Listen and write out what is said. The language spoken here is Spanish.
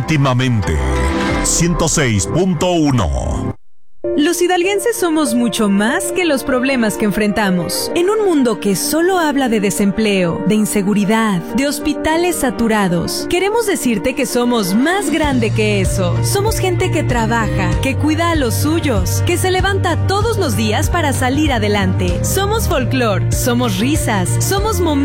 íntimamente. 106.1. Los hidalguenses somos mucho más que los problemas que enfrentamos. En un mundo que solo habla de desempleo, de inseguridad, de hospitales saturados, queremos decirte que somos más grande que eso. Somos gente que trabaja, que cuida a los suyos, que se levanta todos los días para salir adelante. Somos folclor, somos risas, somos momentos.